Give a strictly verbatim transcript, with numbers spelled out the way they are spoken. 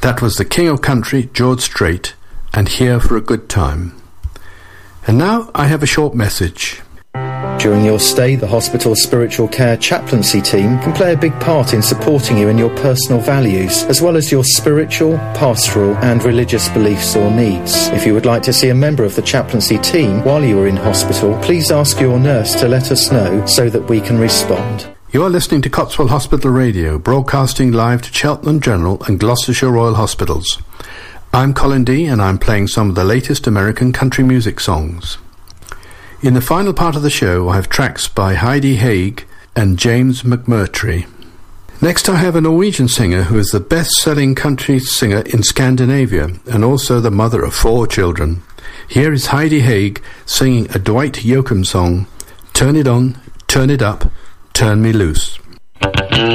That was the King of Country, George Strait, and Here for a Good Time. And now I have a short message. During your stay, the hospital spiritual care chaplaincy team can play a big part in supporting you in your personal values, as well as your spiritual, pastoral and religious beliefs or needs. If you would like to see a member of the chaplaincy team while you are in hospital, please ask your nurse to let us know so that we can respond. You are listening to Cotswold Hospital Radio, broadcasting live to Cheltenham General and Gloucestershire Royal Hospitals. I'm Colin D, and I'm playing some of the latest American country music songs. In the final part of the show, I have tracks by Heidi Haig and James McMurtry. Next, I have a Norwegian singer who is the best-selling country singer in Scandinavia and also the mother of four children. Here is Heidi Haig singing a Dwight Yoakam song, Turn It On, Turn It Up, Turn Me Loose.